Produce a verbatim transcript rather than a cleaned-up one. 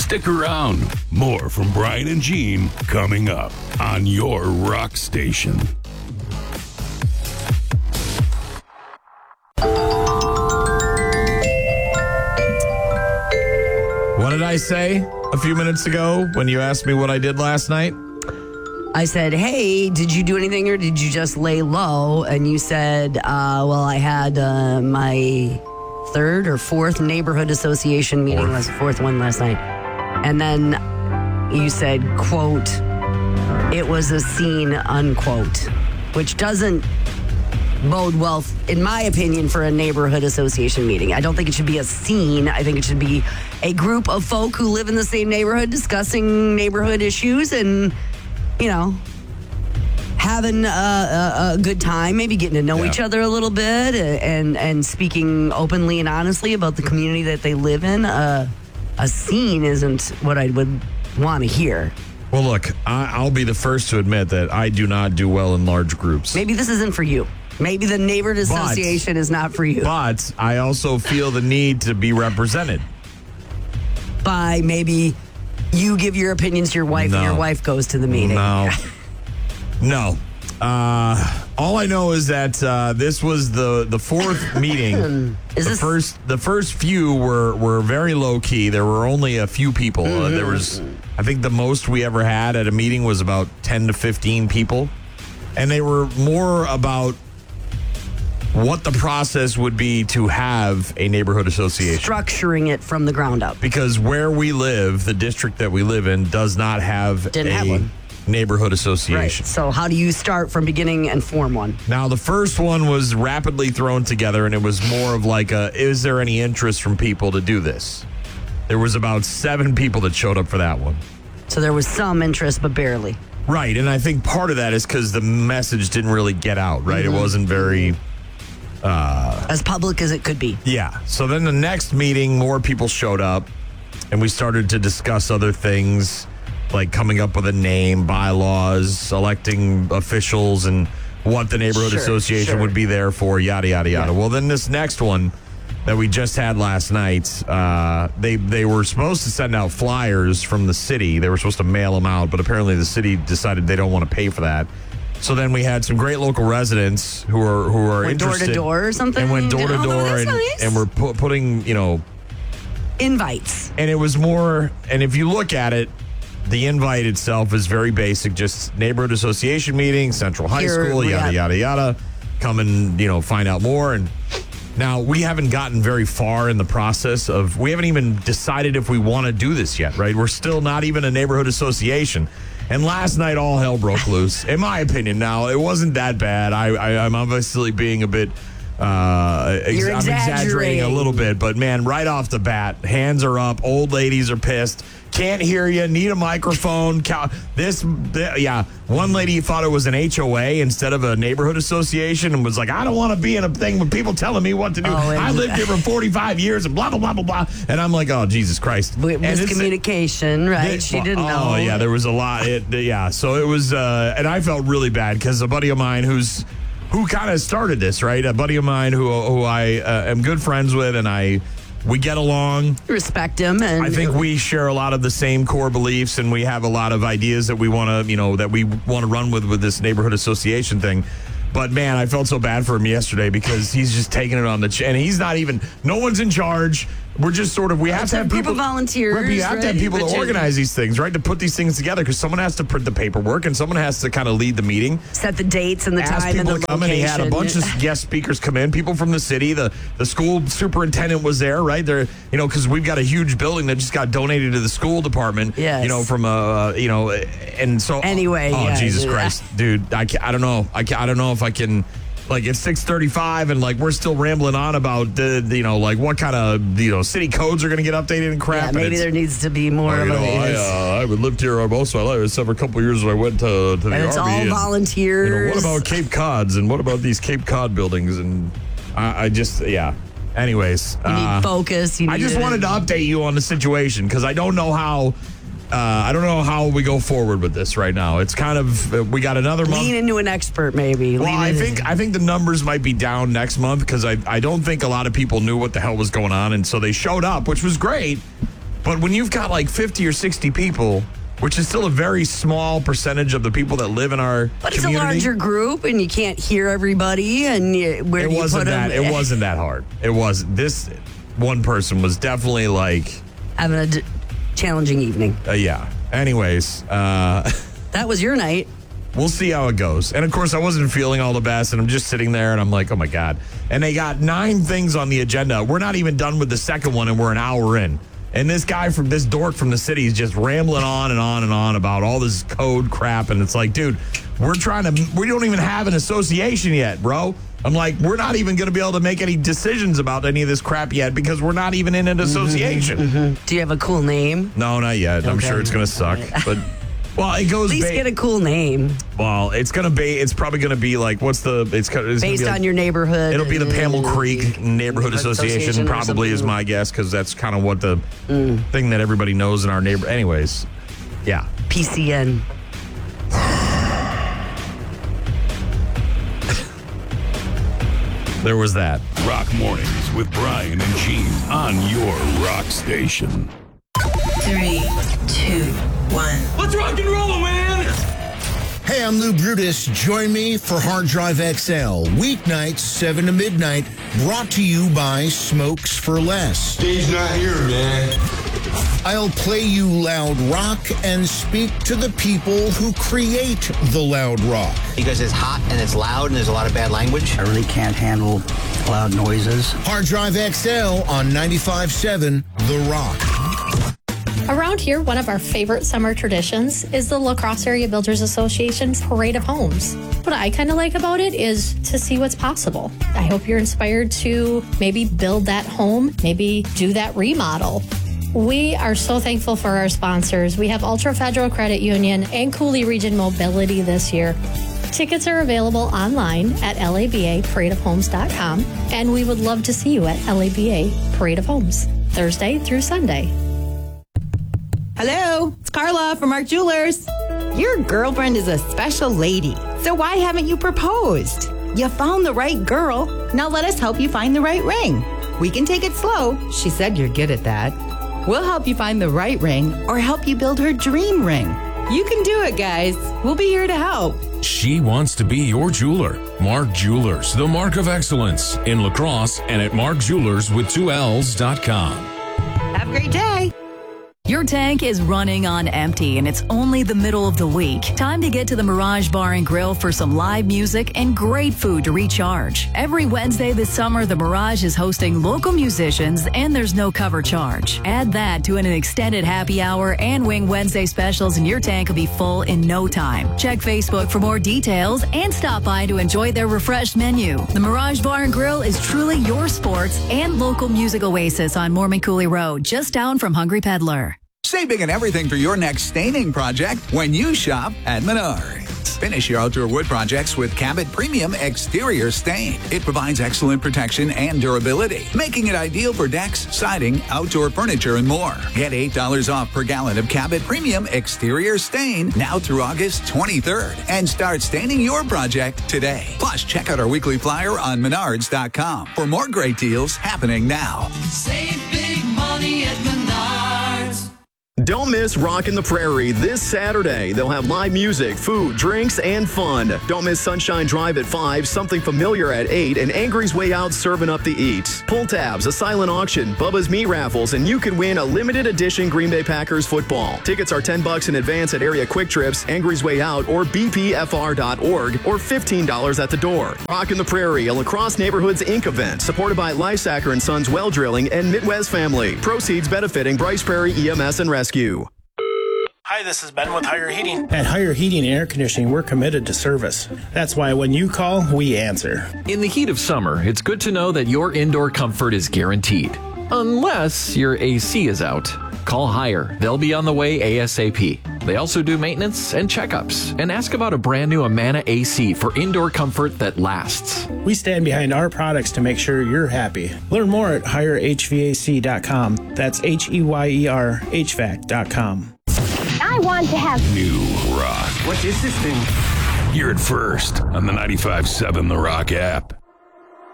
Stick around. More from Brian and Gene coming up on your rock station. What did I say a few minutes ago when you asked me what I did last night? I said, hey, did you do anything or did you just lay low? And you said, uh, well, I had uh, my third or fourth neighborhood association meeting, last fourth one last night. And then you said, quote, it was a scene, unquote, which doesn't bode well, in my opinion, for a neighborhood association meeting. I don't think it should be a scene. I think it should be a group of folk who live in the same neighborhood discussing neighborhood issues and, you know, having a, a, a good time, maybe getting to know Yeah. each other a little bit and, and speaking openly and honestly about the community that they live in. Uh, a scene isn't what I would want to hear. Well, look, I, I'll be the first to admit that I do not do well in large groups. Maybe this isn't for you. Maybe the neighborhood association But- is not for you. But I also feel the need to be represented. By maybe you give your opinions to your wife No. and your wife goes to the meeting. No. No. Uh, all I know is that uh, this was the, the fourth meeting. Is the this- first the first few were, were very low key. There were only a few people. Uh, there was, I think, the most we ever had at a meeting was about ten to fifteen people, and they were more about what the process would be to have a neighborhood association. Structuring it from the ground up. Because where we live, the district that we live in, does not have Didn't a have one. neighborhood Right. association. So how do you start from beginning and form one? Now, the first one was rapidly thrown together, and it was more of like a, is there any interest from people to do this? There was about seven people that showed up for that one. So there was some interest, but barely. Right, and I think part of that is because the message didn't really get out, right? Mm-hmm. It wasn't very... As public as it could be. Yeah. So then the next meeting, more people showed up, and we started to discuss other things like coming up with a name, bylaws, electing officials, and what the neighborhood Sure, association sure. would be there for, yada, yada, yada. Yeah. Well, then this next one that we just had last night, uh, they, they were supposed to send out flyers from the city. They were supposed to mail them out, but apparently the city decided they don't want to pay for that. So then we had some great local residents who are who are Went door to interested. door or something? And went door to Oh, door that's and, nice. and we're pu- putting, you know, Invites. and it was more, and if you look at it, the invite itself is very basic, just neighborhood association meeting, Central High Here, School, we yada, have- yada, yada. Come and, you know, find out more. And now we haven't gotten very far in the process of, we haven't even decided if we want to do this yet, right? We're still not even a neighborhood association. And last night, all hell broke loose, in my opinion. Now, it wasn't that bad. I, I, I'm obviously being a bit, uh, ex- You're I'm exaggerating a exaggerating. little bit, but man, right off the bat, hands are up, old ladies are pissed, can't hear you, need a microphone. Cow- This, th- yeah, one lady thought it was an H O A instead of a neighborhood association and was like, I don't want to be in a thing with people telling me what to do. Oh, and- I lived here for forty-five years and blah, blah, blah, blah, blah. And I'm like, oh, Jesus Christ. With And it's- miscommunication, right? this- She didn't oh, know. Oh, yeah, there was a lot. It, yeah, so it was, uh, and I felt really bad because a buddy of mine who's, who kind of started this, right? A buddy of mine who, who I uh, am good friends with, and I, we get along. Respect him. And I think we share a lot of the same core beliefs, and we have a lot of ideas that we want to, you know, that we want to run with with this neighborhood association thing. But man, I felt so bad for him yesterday because he's just taking it on the chin. And he's not even. No one's in charge. We're just sort of. We have It's to a have group people. of volunteers, Right, but you have to have right? people But to you- organize these things, right? To put these things together because someone has to print the paperwork and someone has to kind of lead the meeting. set the dates and the Ask time and people the to come, and he had a bunch location. of guest speakers come in. People from the city, the the school superintendent was there, right there. You know, because we've got a huge building that just got donated to the school department. Yes. You know, from a you know, and so Anyway, Oh yeah, Jesus yeah. Christ, dude! I ca I don't know. I ca I don't know if I can. Like it's six thirty-five and like we're still rambling on about the, the you know like what kind of you know city codes are going to get updated and crap. Yeah, and maybe it's- there needs to be more Oh, of you know, a. I, uh, I lived here most of my life, except for a couple of years when I went to, to the and it's Army. all and, volunteers. you know, what about Cape Cods and what about these Cape Cod buildings? And I, I just, yeah. Anyways, You need uh, focus. You I need just to- wanted to update you on the situation because I don't know how. Uh, I don't know how we go forward with this right now. It's kind of uh, we got another month. lean into an expert, maybe. Well, Lean I into- think I think the numbers might be down next month because I, I don't think a lot of people knew what the hell was going on, and so they showed up, which was great. But when you've got like fifty or sixty people, which is still a very small percentage of the people that live in our But community. it's a larger group, and you can't hear everybody. And you, where It do you wasn't put that. them? It wasn't that hard. It was this one person was definitely like, Having a d- challenging evening. uh, yeah. Anyways, uh, That was your night. we'll see how it goes. And of course, I wasn't feeling all the best, and I'm just sitting there, and I'm like, oh my god. And they got nine things on the agenda. We're not even done with the second one, and we're an hour in. And this guy from this dork from the city is just rambling on and on and on about all this code crap. And it's like, dude, we're trying to, we don't even have an association yet, bro. I'm like, we're not even going to be able to make any decisions about any of this crap yet because we're not even in an association. Mm-hmm, mm-hmm. Do you have a cool name? No, not yet. Okay. I'm sure it's going to suck. But, well, it goes. At least ba- get a cool name. Well, it's going to be, it's probably going to be like, what's the, it's, it's Based be on like, your neighborhood. It'll be the Pamel and- Creek Neighborhood Association, Association or probably is something. my guess, because that's kind of what the mm. thing that everybody knows in our neighbor. Anyways, yeah. P C N. There was that. Rock Mornings with Brian and Gene on your rock station. Three, two, one. Let's rock and roll, man! Hey, I'm Lou Brutus. Join me for Hard Drive X L. Weeknights, seven to midnight. Brought to you by Smokes for Less. Steve's not here, man. I'll play you loud rock and speak to the people who create the loud rock. Because it's hot and it's loud and there's a lot of bad language. I really can't handle loud noises. Hard Drive X L on ninety-five point seven The Rock. Around here, one of our favorite summer traditions is the La Crosse Area Builders Association's Parade of Homes. What I kind of like about it is to see what's possible. I hope you're inspired to maybe build that home, maybe do that remodel. We are so thankful for our sponsors. We have Ultra Federal Credit Union and Cooley Region Mobility this year. Tickets are available online at L A B A parade of homes dot com, and we would love to see you at L A B A Parade of Homes, Thursday through Sunday. Hello, it's Carla from Mark Jewelers. Your girlfriend is a special lady, so why haven't you proposed? You found the right girl. Now let us help you find the right ring. We can take it slow. She said you're good at that. We'll help you find the right ring or help you build her dream ring. You can do it, guys. We'll be here to help. She wants to be your jeweler. Mark Jewelers, the mark of excellence in La Crosse and at mark jewelers with two L's dot com. Have a great day. Your tank is running on empty and it's only the middle of the week. Time to get to the Mirage Bar and Grill for some live music and great food to recharge. Every Wednesday this summer, the Mirage is hosting local musicians and there's no cover charge. Add that to an extended happy hour and Wing Wednesday specials and your tank will be full in no time. Check Facebook for more details and stop by to enjoy their refreshed menu. The Mirage Bar and Grill is truly your sports and local music oasis on Mormon Cooley Road, just down from Hungry Peddler. Save big on everything for your next staining project when you shop at Menards. Finish your outdoor wood projects with Cabot Premium Exterior Stain. It provides excellent protection and durability, making it ideal for decks, siding, outdoor furniture, and more. Get eight dollars off per gallon of Cabot Premium Exterior Stain now through August twenty-third and start staining your project today. Plus, check out our weekly flyer on menards dot com for more great deals happening now. Save big money at Menards. Don't miss Rock in the Prairie this Saturday. They'll have live music, food, drinks, and fun. Don't miss Sunshine Drive at five, Something Familiar at eight, and Angry's Way Out serving up the eats. Pull tabs, a silent auction, Bubba's Meat Raffles, and you can win a limited edition Green Bay Packers football. Tickets are ten bucks in advance at Area Quick Trips, Angry's Way Out, or b p f r dot org, or fifteen dollars at the door. Rock in the Prairie, a La Crosse Neighborhoods Incorporated event, supported by Lysacker and Sons Well Drilling and Midwest Family. Proceeds benefiting Bryce Prairie E M S and Rescue. Hi, this is Ben with Higher Heating. At Higher Heating and Air Conditioning, we're committed to service. That's why when you call, we answer. In the heat of summer, it's good to know that your indoor comfort is guaranteed. Unless your A C is out. Call Higher. They'll be on the way ASAP. They also do maintenance and checkups. And ask about a brand new Amana A C for indoor comfort that lasts. We stand behind our products to make sure you're happy. Learn more at higher h v a c dot com. That's H E Y E R H V A C dot com. I want to have new rock. What is this thing? Hear it first on the ninety-five point seven The Rock app.